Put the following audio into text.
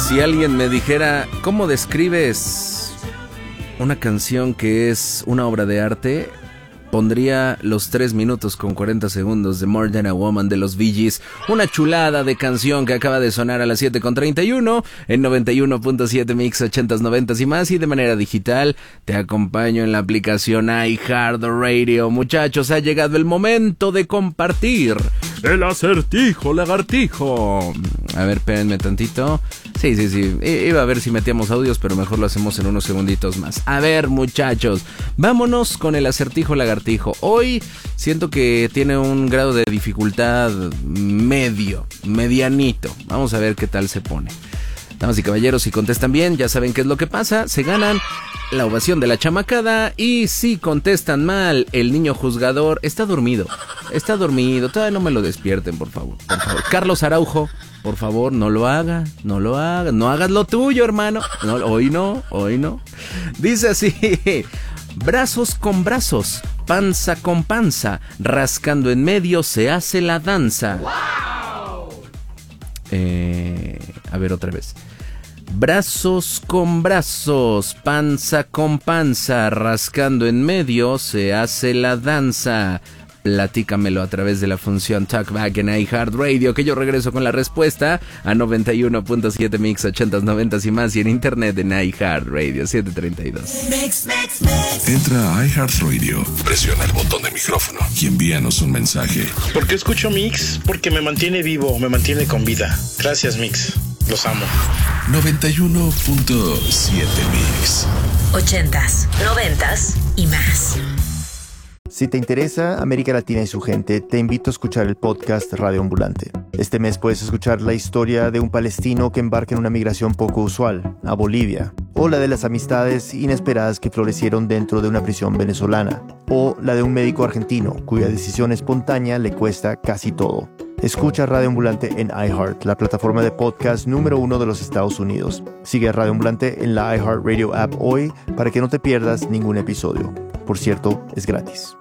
Si alguien me dijera, ¿cómo describes una canción que es una obra de arte? Pondría los 3 minutos con 40 segundos de More Than a Woman de los Bee Gees. Una chulada de canción que acaba de sonar a las 7:31 en 91.7 Mix 80s, 90s y más. Y de manera digital te acompaño en la aplicación iHeartRadio. Muchachos, ha llegado el momento de compartir el acertijo lagartijo. A ver, espérenme tantito. Sí. Iba a ver si metíamos audios, pero mejor lo hacemos en unos segunditos más. A ver, muchachos, vámonos con el acertijo lagartijo. Hoy siento que tiene un grado de dificultad medianito. Vamos a ver qué tal se pone. Damas y caballeros, si contestan bien, ya saben qué es lo que pasa. Se ganan la ovación de la chamacada. Y si contestan mal, el niño juzgador está dormido. Todavía no me lo despierten, por favor. Carlos Araujo, por favor, no lo haga. No hagas lo tuyo, hermano. No, hoy no. Dice así: brazos con brazos, panza con panza, rascando en medio se hace la danza. A ver, otra vez. Brazos con brazos, panza con panza, rascando en medio se hace la danza. Platícamelo a través de la función Talkback en iHeartRadio, que yo regreso con la respuesta a 91.7 Mix 80s, 90s y más, y en internet en iHeartRadio 732. Entra a iHeartRadio, presiona el botón de micrófono y envíanos un mensaje. ¿Por qué escucho Mix? Porque me mantiene vivo, me mantiene con vida. Gracias, Mix. Los amo. 91.7 Mix 80s, 90s y más. Si te interesa América Latina y su gente, te invito a escuchar el podcast Radio Ambulante. Este mes puedes escuchar la historia de un palestino que embarca en una migración poco usual, a Bolivia, o la de las amistades inesperadas que florecieron dentro de una prisión venezolana, o la de un médico argentino cuya decisión espontánea le cuesta casi todo. Escucha Radio Ambulante en iHeart, la plataforma de podcast número 1 de los Estados Unidos. Sigue a Radio Ambulante en la iHeartRadio app hoy para que no te pierdas ningún episodio. Por cierto, es gratis.